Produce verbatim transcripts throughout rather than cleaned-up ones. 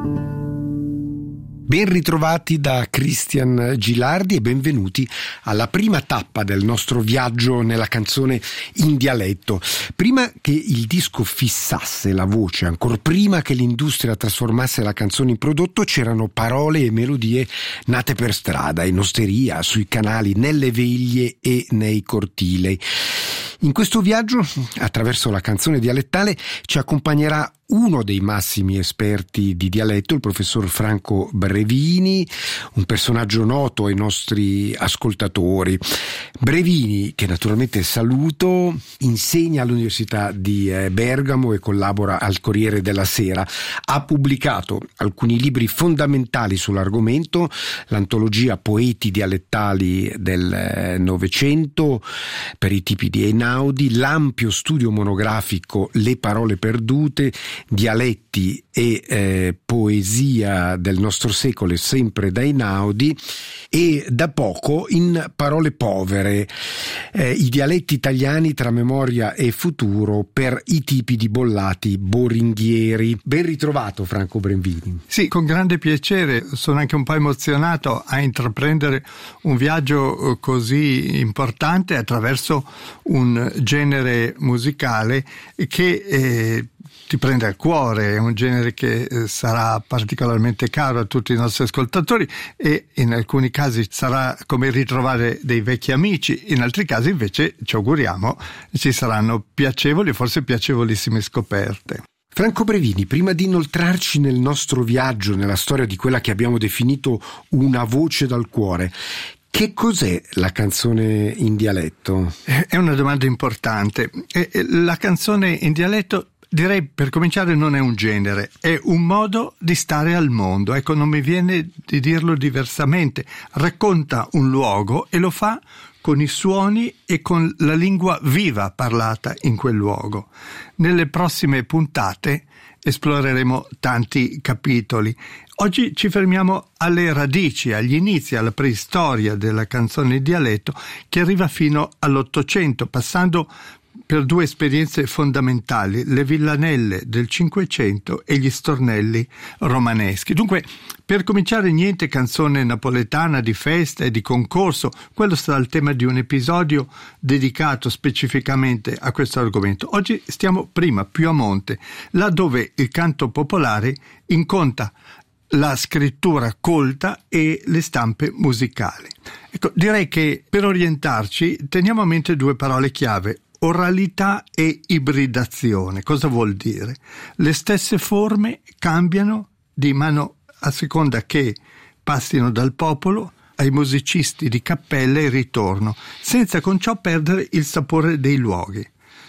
Ben ritrovati da Cristian Gilardi e benvenuti alla prima tappa del nostro viaggio nella canzone in dialetto. Prima che il disco fissasse la voce, ancor prima che l'industria trasformasse la canzone in prodotto, c'erano parole e melodie nate per strada, in osteria, sui canali, nelle veglie e nei cortili. In questo viaggio, attraverso la canzone dialettale, ci accompagnerà uno dei massimi esperti di dialetto, il professor Franco Brevini, un personaggio noto ai nostri ascoltatori. Brevini, che naturalmente saluto, insegna all'Università di Bergamo e collabora al Corriere della Sera. Ha pubblicato alcuni libri fondamentali sull'argomento, l'antologia Poeti dialettali del Novecento per i tipi di Einaudi, l'ampio studio monografico Le parole perdute, dialetti e eh, poesia del nostro secolo, sempre da Einaudi, e da poco in Parole povere, eh, i dialetti italiani tra memoria e futuro per i tipi di bollati boringhieri. Ben ritrovato Franco Brevini. Sì, con grande piacere, sono anche un po' emozionato a intraprendere un viaggio così importante attraverso un genere musicale che eh, ti prende al cuore, è un genere che eh, sarà particolarmente caro a tutti i nostri ascoltatori e in alcuni casi sarà come ritrovare dei vecchi amici, in altri casi invece ci auguriamo ci saranno piacevoli, forse piacevolissime scoperte. Franco Brevini, prima di inoltrarci nel nostro viaggio, nella storia di quella che abbiamo definito una voce dal cuore, che cos'è la canzone in dialetto? È una domanda importante. La canzone in dialetto, direi, per cominciare, non è un genere, è un modo di stare al mondo. Ecco, non mi viene di dirlo diversamente. Racconta un luogo e lo fa con i suoni e con la lingua viva parlata in quel luogo. Nelle prossime puntate esploreremo tanti capitoli. Oggi ci fermiamo alle radici, agli inizi, alla preistoria della canzone in dialetto, che arriva fino all'Ottocento, passando per due esperienze fondamentali, le villanelle del Cinquecento e gli stornelli romaneschi. Dunque, per cominciare, niente canzone napoletana di festa e di concorso, quello sarà il tema di un episodio dedicato specificamente a questo argomento. Oggi stiamo prima, più a monte, là dove il canto popolare incontra la scrittura colta e le stampe musicali. Ecco, direi che per orientarci teniamo a mente due parole chiave: oralità e ibridazione. Cosa vuol dire? Le stesse forme cambiano di mano a seconda che passino dal popolo ai musicisti di cappella e ritorno, senza con ciò perdere il sapore dei luoghi.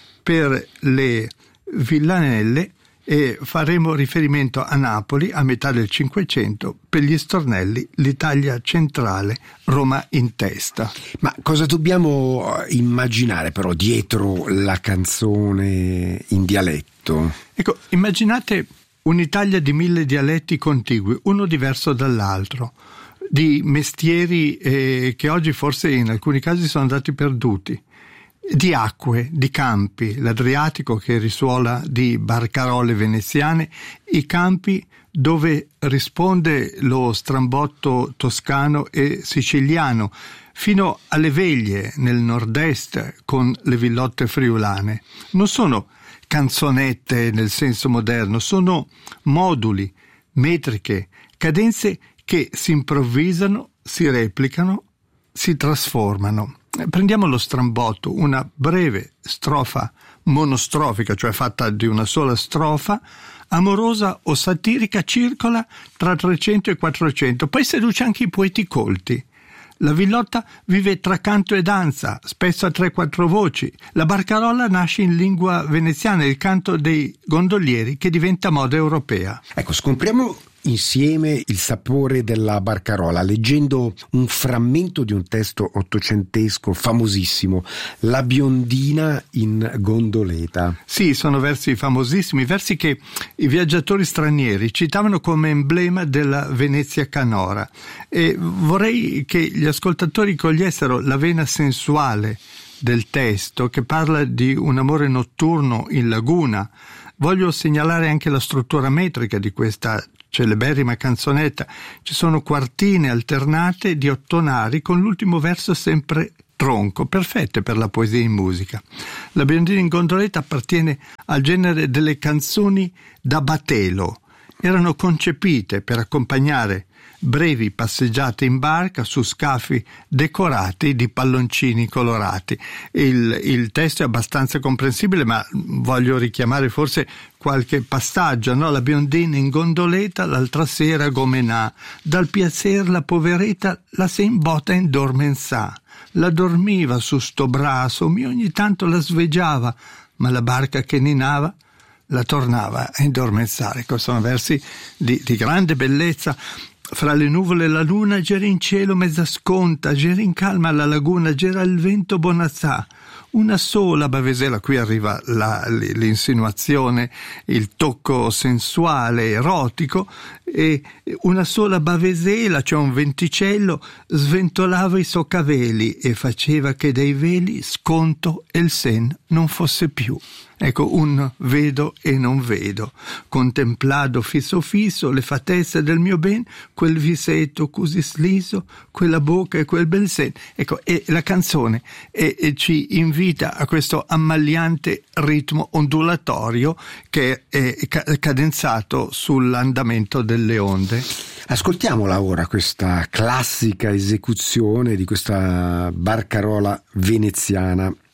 Per le villanelle e faremo riferimento a Napoli a metà del Cinquecento, per gli stornelli l'Italia centrale, Roma in testa. Ma cosa dobbiamo immaginare però dietro la canzone in dialetto? Ecco, immaginate un'Italia di mille dialetti contigui, uno diverso dall'altro, di mestieri eh, che oggi forse in alcuni casi sono andati perduti, di acque, di campi, l'Adriatico che risuola di barcarole veneziane, i campi dove risponde lo strambotto toscano e siciliano, fino alle veglie nel nord-est con le villotte friulane. Non sono canzonette nel senso moderno, sono moduli, metriche, cadenze che si improvvisano, si replicano, si trasformano. Prendiamo lo strambotto, una breve strofa monostrofica, cioè fatta di una sola strofa, amorosa o satirica, circola tra trecento e quattrocento, poi seduce anche i poeti colti. La villotta vive tra canto e danza, spesso a tre quattro voci. La barcarola nasce in lingua veneziana, il canto dei gondolieri che diventa moda europea. Ecco, scopriamo insieme il sapore della barcarola leggendo un frammento di un testo ottocentesco famosissimo, La biondina in gondoleta. Sì, sono versi famosissimi, versi che i viaggiatori stranieri citavano come emblema della Venezia canora, e vorrei che gli ascoltatori cogliessero la vena sensuale del testo, che parla di un amore notturno in laguna. Voglio segnalare anche la struttura metrica di questa celeberrima canzonetta, ci sono quartine alternate di ottonari con l'ultimo verso sempre tronco, perfette per la poesia in musica. La Biondina in gondoletta appartiene al genere delle canzoni da batelo. Erano concepite per accompagnare brevi passeggiate in barca su scafi decorati di palloncini colorati. Il, il testo è abbastanza comprensibile, ma voglio richiamare forse qualche passaggio, no? La biondina in gondoletta l'altra sera gomenà, dal piacer la poveretta la se in botta indormensà, la dormiva su sto braso, mi ogni tanto la sveggiava, ma la barca che ninava la tornava a indormensare. Questi sono versi di, di grande bellezza. Fra le nuvole la luna gira in cielo mezza sconta, gira in calma la laguna, gira il vento bonazzà. Una sola bavesela, qui arriva la, l'insinuazione, il tocco sensuale, erotico, e una sola bavesela, cioè un venticello, sventolava i soccaveli e faceva che dai veli sconto e il sen non fosse più. Ecco, un vedo e non vedo, contemplado fisso fisso le fattezze del mio ben, quel visetto così sliso, quella bocca e quel bel sen. Ecco, e la canzone e, e ci invita a questo ammaliante ritmo ondulatorio che è cadenzato sull'andamento delle onde. Ascoltiamola ora, questa classica esecuzione di questa barcarola veneziana.